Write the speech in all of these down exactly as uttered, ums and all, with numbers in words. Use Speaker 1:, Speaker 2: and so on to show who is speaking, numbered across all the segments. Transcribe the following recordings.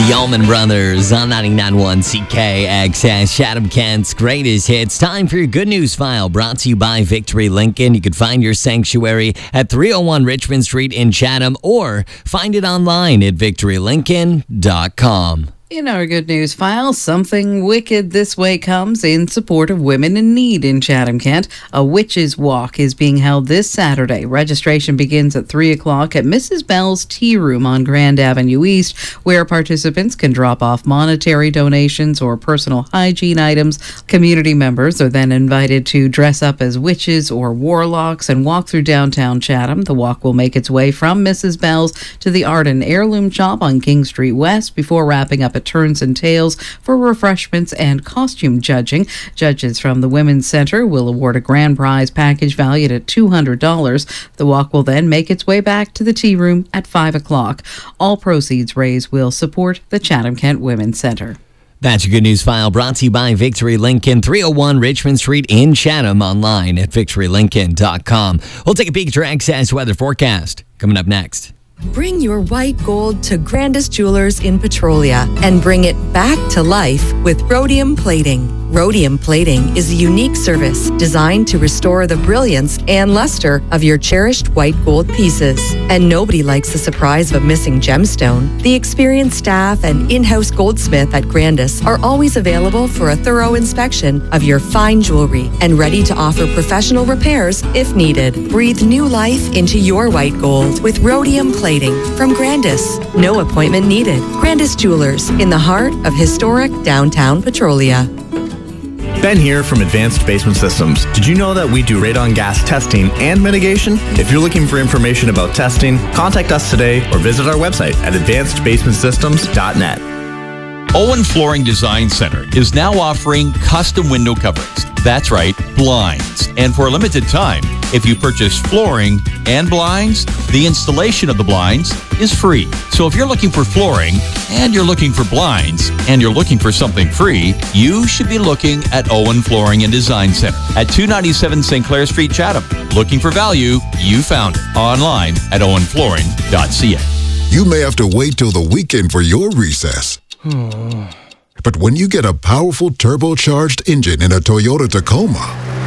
Speaker 1: The Allman Brothers on ninety-nine point one C K X S, Chatham-Kent's greatest hits. Time for your Good News File, brought to you by Victory Lincoln. You can find your sanctuary at three oh one Richmond Street in Chatham, or find it online at victory lincoln dot com.
Speaker 2: In our Good News File, something wicked this way comes in support of women in need in Chatham-Kent. A witches' walk is being held this Saturday. Registration begins at three o'clock at Missus Bell's Tea Room on Grand Avenue East, where participants can drop off monetary donations or personal hygiene items. Community members are then invited to dress up as witches or warlocks and walk through downtown Chatham. The walk will make its way from Missus Bell's to the Art and Heirloom Shop on King Street West before wrapping up at Turns and Tails for refreshments and costume judging. Judges from the Women's Center will award a grand prize package valued at two hundred dollars. The walk will then make its way back to the tea room at five o'clock. All proceeds raised will support the Chatham-Kent Women's Center.
Speaker 1: That's your Good News File, brought to you by Victory Lincoln, three oh one Richmond Street in Chatham, online at victory lincoln dot com. We'll take a peek at your Access weather forecast coming up next.
Speaker 3: Bring your white gold to Grandis Jewelers in Petrolia and bring it back to life with rhodium plating. Rhodium plating is a unique service designed to restore the brilliance and luster of your cherished white gold pieces. And nobody likes the surprise of a missing gemstone. The experienced staff and in-house goldsmith at Grandis are always available for a thorough inspection of your fine jewelry and ready to offer professional repairs if needed. Breathe new life into your white gold with rhodium plating from Grandis. No appointment needed. Grandis Jewelers in the heart of historic downtown Petrolia.
Speaker 4: Ben here from Advanced Basement Systems. Did you know that we do radon gas testing and mitigation? If you're looking for information about testing, contact us today or visit our website at advanced basement systems dot net.
Speaker 5: Owen Flooring Design Center is now offering custom window coverings. That's right, blinds. And for a limited time, if you purchase flooring and blinds, the installation of the blinds is free. So if you're looking for flooring and you're looking for blinds and you're looking for something free, you should be looking at Owen Flooring and Design Center at two ninety-seven Saint Clair Street, Chatham. Looking for value? You found it. Online at owen flooring dot c a.
Speaker 6: You may have to wait till the weekend for your recess. But when you get a powerful turbocharged engine in a Toyota Tacoma,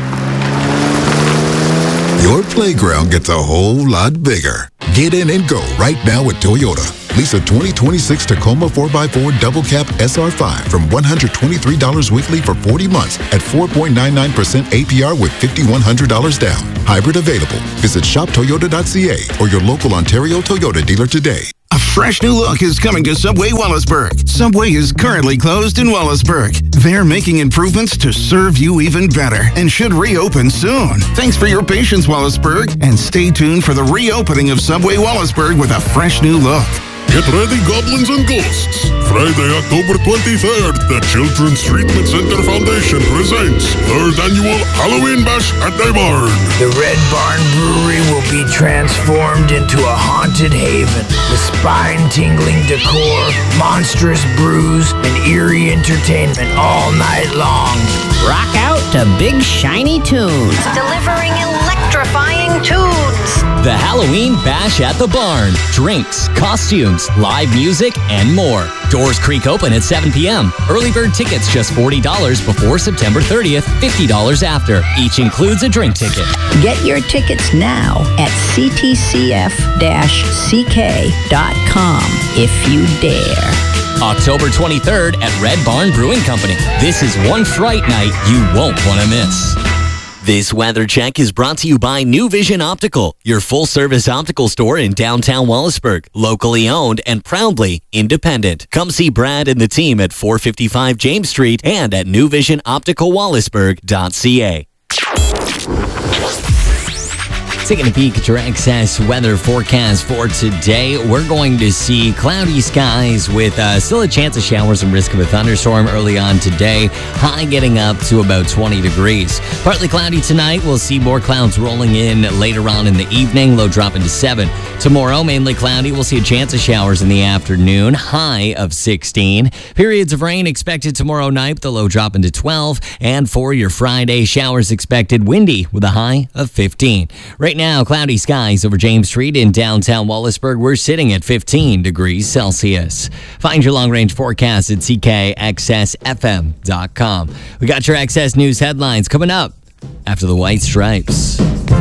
Speaker 6: your playground gets a whole lot bigger. Get in and go right now at Toyota. Lease a twenty twenty-six Tacoma four by four Double Cab S R five from one hundred twenty-three dollars weekly for forty months at four point nine nine percent A P R with five thousand one hundred dollars down. Hybrid available. Visit shop toyota dot c a or your local Ontario Toyota dealer today.
Speaker 7: A fresh new look is coming to Subway Wallaceburg. Subway is currently closed in Wallaceburg. They're making improvements to serve you even better and should reopen soon. Thanks for your patience, Wallaceburg, and stay tuned for the reopening of Subway Wallaceburg with a fresh new look.
Speaker 8: Get ready, goblins and ghosts. Friday, October twenty-third, the Children's Treatment Center Foundation presents third annual Halloween Bash at the Barn.
Speaker 9: The Red Barn Brewery will be transformed into a haunted haven with spine-tingling decor, monstrous brews, and eerie entertainment all night long.
Speaker 10: Rock out to big shiny tunes.
Speaker 11: Delivering electrifying tunes.
Speaker 1: The Halloween Bash at the Barn. Drinks, costumes, live music, and more. Doors creak open at seven p.m. Early bird tickets just forty dollars before September thirtieth, fifty dollars after. Each includes a drink ticket.
Speaker 10: Get your tickets now at c t c f dash c k dot com if you dare.
Speaker 1: October twenty-third at Red Barn Brewing Company. This is one fright night you won't want to miss. This weather check is brought to you by New Vision Optical, your full-service optical store in downtown Wallaceburg. Locally owned and proudly independent. Come see Brad and the team at four fifty-five James Street and at new vision optical wallaceburg dot c a. Taking a peek at your Access weather forecast for today, we're going to see cloudy skies with uh, still a chance of showers and risk of a thunderstorm early on today. High getting up to about twenty degrees. Partly cloudy tonight. We'll see more clouds rolling in later on in the evening. Low dropping to seven. Tomorrow, mainly cloudy. We'll see a chance of showers in the afternoon. High of sixteen. Periods of rain expected tomorrow night. The low dropping to twelve. And for your Friday, showers expected. Windy with a high of fifteen. Right Right now, cloudy skies over James Street in downtown Wallaceburg. We're sitting at fifteen degrees Celsius. Find your long-range forecast at C K X S F M dot com. We got your X S News headlines coming up after the White Stripes.